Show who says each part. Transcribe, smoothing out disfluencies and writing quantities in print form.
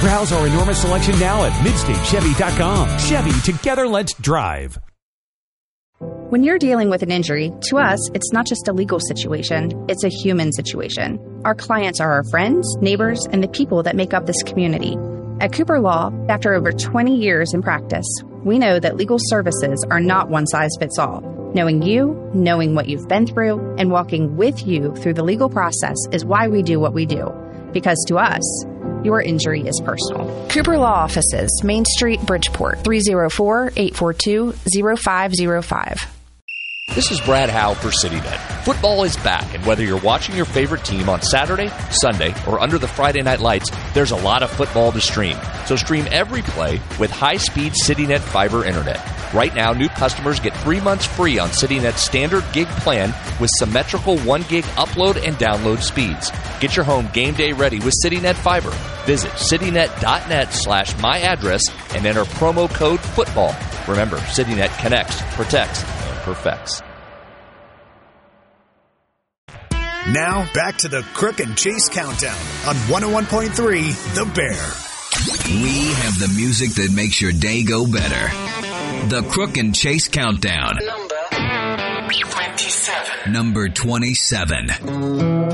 Speaker 1: Browse our enormous selection now at MidstateChevy.com. Chevy, together let's drive.
Speaker 2: When you're dealing with an injury, to us, it's not just a legal situation, it's a human situation. Our clients are our friends, neighbors, and the people that make up this community. At Cooper Law, after over 20 years in practice, we know that legal services are not one size fits all. Knowing you, knowing what you've been through, and walking with you through the legal process is why we do what we do. Because to us, your injury is personal. Cooper Law Offices, Main Street, Bridgeport, 304-842-0505.
Speaker 3: This is Brad Howe for CityNet. Football is back, and whether you're watching your favorite team on Saturday, Sunday, or under the Friday night lights, there's a lot of football to stream. So stream every play with high-speed CityNet fiber internet. Right now, new customers get 3 months free on CityNet's standard gig plan with symmetrical 1 gig upload and download speeds. Get your home game day ready with CityNet fiber. Visit citynet.net/myaddress and enter promo code FOOTBALL. Remember, CityNet connects, protects, and perfects.
Speaker 4: Now, back to the Crook and Chase Countdown on 101.3 The Bear.
Speaker 5: We have the music that makes your day go better. The Crook and Chase Countdown. Number 27.